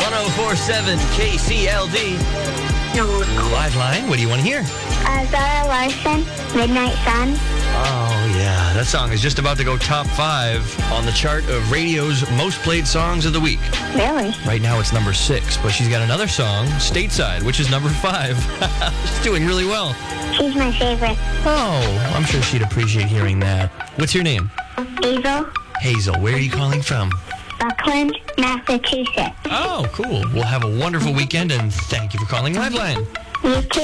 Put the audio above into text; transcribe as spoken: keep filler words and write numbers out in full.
oh four point seven K C L D. Live line, what do you want to hear? Uh, Zara Larson, Midnight Sun. Oh, yeah. That song is just about to go top five on the chart of radio's most played songs of the week. Really? Right now it's number six, but she's got another song, Stateside, which is number five. She's doing really well. She's my favorite. Oh, I'm sure she'd appreciate hearing that. What's your name? Hazel, Hazel. Where are you calling from? Buckland, Massachusetts. Oh, cool. We'll have a wonderful weekend, and thank you for calling Liveline. You too.